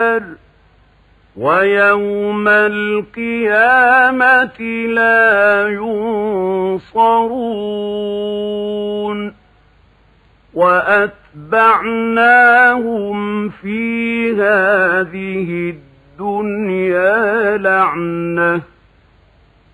ويوم القيامة لا ينصرون وأتبعناهم في هذه الدنيا لعنة